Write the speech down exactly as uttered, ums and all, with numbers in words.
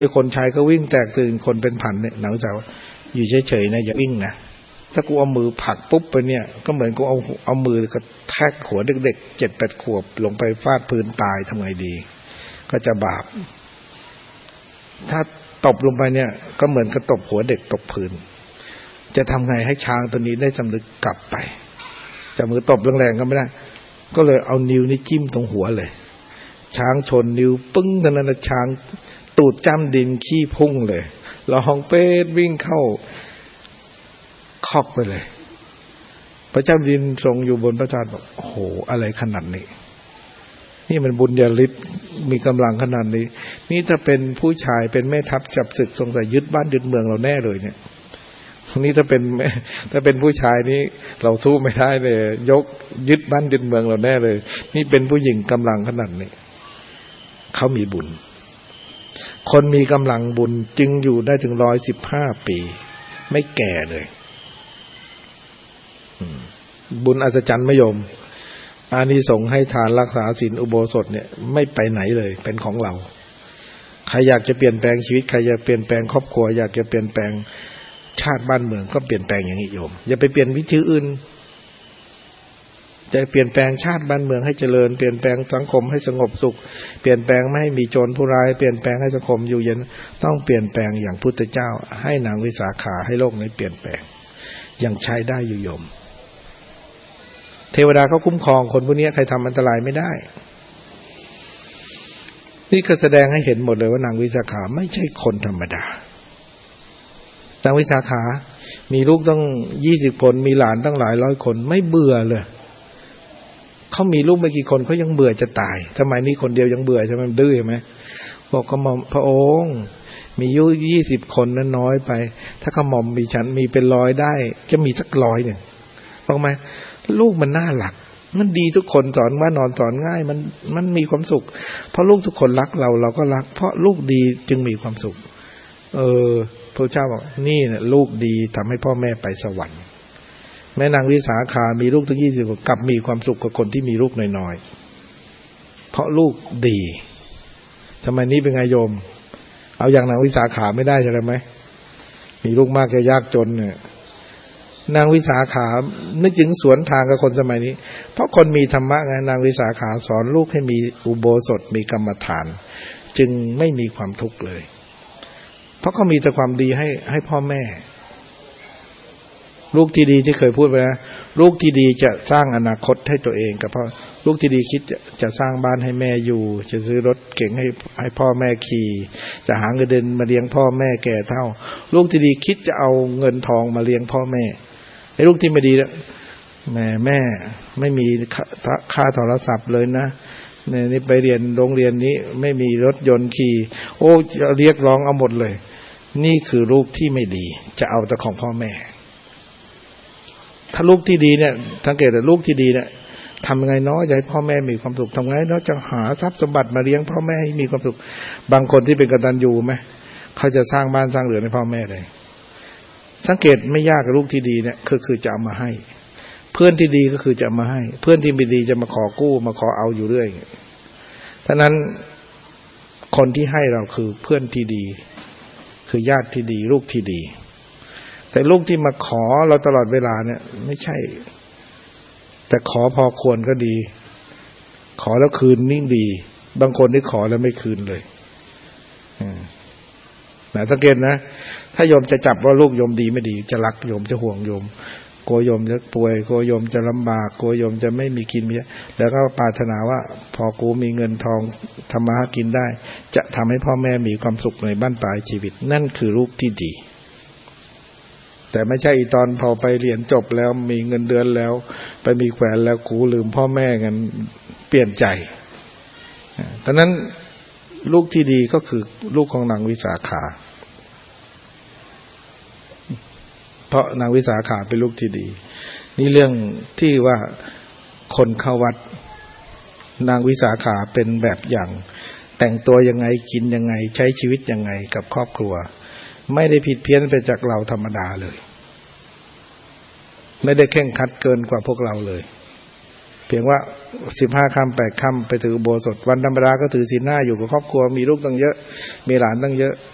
ไอ้คนชายก็วิ่งแตกตื่นคนเป็นพันเนี่ยหนังสาวอยู่เฉยๆนะอย่าวิ่งนะถ้ากูเอามือผลักปุ๊บไปเนี่ยก็เหมือนกูเอาเอามือกระแทกหัวเด็กๆเจ็ดแปดขวบลงไปฟาดพื้นตายทำไงดีก็จะบาปถ้าตบลงไปเนี่ยก็เหมือนกระตบหัวเด็กตกพื้นจะทำไงให้ช้างตัวนี้ได้สำนึกกลับไปจะมือตบแรงๆก็ไม่ได้ก็เลยเอานิ้วนี่จิ้มตรงหัวเลยช้างชนนิ้วปึ้งตอนนั้นช้างตูดจ้ำดินขี้พุ่งเลยเราห้องเป็ดวิ่งเข้าคอกไปเลยพระเจ้าดินทรงอยู่บนพระธาตุบอกโอ้โหอะไรขนาดนี้นี่มันบุญญาฤทธิ์มีกำลังขนาดนี้นี่ถ้าเป็นผู้ชายเป็นแม่ทัพจับศึกสงสัยยึดบ้านยึดเมืองเราแน่เลยเนี่ยนี่ถ้าเป็นถ้าเป็นผู้ชายนี่เราสู้ไม่ได้เลยยกยึดบ้านยึดเมืองเราแน่เลยนี่เป็นผู้หญิงกำลังขนาดนี้เขามีบุญคนมีกำลังบุญจึงอยู่ได้ถึงร้อยสิบห้าปีไม่แก่เลยบุญอัศจรรย์มยมอานิสงส์ให้ทานรักษาศีลอุโบสถเนี่ยไม่ไปไหนเลยเป็นของเราใครอยากจะเปลี่ยนแปลงชีวิตใครอยากเปลี่ยนแปลงครอบครัวอยากจะเปลี่ยนแปลงชาติบ้านเมืองก็เปลี่ยนแปลงอย่างนี้โยมอย่าไปเปลี่ยนวิธีอื่นจะเปลี่ยนแปลงชาติบ้านเมืองให้เจริญเปลี่ยนแปลงสังคมให้สงบสุขเปลี่ยนแปลงไม่ให้มีโจรผู้ร้ายเปลี่ยนแปลงให้สังคมอยู่เย็นต้องเปลี่ยนแปลงอย่างพุทธเจ้าให้นางวิสาขาให้โลกนี้เปลี่ยนแปลงยังใช้ได้อยู่โยมเทวดาเขาคุ้มครองคนพวกนี้ใครทำอันตรายไม่ได้นี่ก็แสดงให้เห็นหมดเลยว่านางวิสาขาไม่ใช่คนธรรมดานางวิสาขามีลูกต้องยี่สิบคนมีหลานตั้งหลายร้อยคนไม่เบื่อเลยเขามีลูกไม่กี่คนเขายังเบื่อจะตายทำไมนี่คนเดียวยังเบื่อใช่ไหมดื้อใช่ไหมบอกกระหม่อมพระองค์มีอายุยี่สิบคนนั้นน้อยไปถ้ากระหม่อมมีฉันมีเป็นร้อยได้จะมีสักร้อยหนึ่งบอกไหมลูกมันน่ารักมันดีทุกคนสอนว่านอนสอนง่ายมันมันมีความสุขเพราะลูกทุกคนรักเราเราก็รักเพราะลูกดีจึงมีความสุขเออพระเจ้าบอกนี่เนี่ยลูกดีทำให้พ่อแม่ไปสวรรค์แม่นางวิสาขามีลูกถึงยี่สิบกลับมีความสุขกว่าคนที่มีลูกน้อยๆเพราะลูกดีทำไมนี้เป็นไงโยมเอาอย่างนางวิสาขาไม่ได้ใช่ไหมมีลูกมากจะยากจนเนี่ยนางวิสาขานึกถึงสวนทางกับคนสมัยนี้เพราะคนมีธรรมะไงนางวิสาขาสอนลูกให้มีอุโบสถมีกรรมฐานจึงไม่มีความทุกข์เลยเพราะเขามีแต่ความดีให้ให้พ่อแม่ลูกที่ดีที่เคยพูดไปนะลูกที่ดีจะสร้างอนาคตให้ตัวเองกับพ่อลูกที่ดีคิดจะจะสร้างบ้านให้แม่อยู่จะซื้อรถเก่งให้ให้พ่อแม่ขี่จะหาเงินเดือนมาเลี้ยงพ่อแม่แก่เฒ่าลูกที่ดีคิดจะเอาเงินทองมาเลี้ยงพ่อแม่ไอ้ลูกที่ไม่ดีแล้วแม่แม่ไม่มีค่าโทรศัพท์เลยนะเนี่ยนี่ไปเรียนโรงเรียนนี้ไม่มีรถยนต์ขี่โอ้เรียกร้องเอาหมดเลยนี่คือลูกที่ไม่ดีจะเอาแต่ของพ่อแม่ถ้าลูกที่ดีเนี่ยสังเกตว่าลูกที่ดีเนี่ยทำยังไงเนาะอยากให้พ่อแม่มีความสุขทำไงเนาะจะหาทรัพย์สมบัติมาเลี้ยงพ่อแม่ให้มีความสุขบางคนที่เป็นกตัญญูไหมเขาจะสร้างบ้านสร้างเรือนให้พ่อแม่เลยสังเกตไม่ยากกับลูกที่ดีเนี่ยคือคือจะเอามาให้เพื่อนที่ดีก็คือจะมาให้เพื่อนที่ไม่ดีจะมาขอกู้มาขอเอาอยู่เรื่อยฉะนั้นคนที่ให้เราคือเพื่อนที่ดีคือญาติที่ดีลูกที่ดีแต่ลูกที่มาขอเราตลอดเวลาเนี่ยไม่ใช่แต่ขอพอควรก็ดีขอแล้วคืนนิ่งดีบางคนที่ขอแล้วไม่คืนเลยนะสังเกตนะถ้าโยมจะจับว่าลูกโยมดีไม่ดีจะรักโยมจะห่วงโยมกลัวโยมจะป่วยกลัวโยมจะลำบากกลัวโยมจะไม่มีกินมีแล้วก็ปรารถนาว่าพอกูมีเงินทองทำมาหากินได้จะทำให้พ่อแม่มีความสุขในบ้านปลายชีวิตนั่นคือลูกที่ดีแต่ไม่ใช่อีตอนพอไปเรียนจบแล้วมีเงินเดือนแล้วไปมีแขวนแล้วกูลืมพ่อแม่กันเปลี่ยนใจเพราะนั้นลูกที่ดีก็คือลูกของนางวิสาขาเพราะนางวิสาขาเป็นลูกที่ดีนี่เรื่องที่ว่าคนเข้าวัดนางวิสาขาเป็นแบบอย่างแต่งตัวยังไงกินยังไงใช้ชีวิตยังไงกับครอบครัวไม่ได้ผิดเพี้ยนไปจากเราธรรมดาเลยไม่ได้เคร่งครัดเกินกว่าพวกเราเลยเพียงว่าสิบห้าค่ำแปดค่ำไปถืออุโบสถวันธรรมดาก็ถือศีลห้าอยู่กับครอบครัวมีลูกตั้งเยอะมีหลานตั้งเยอะ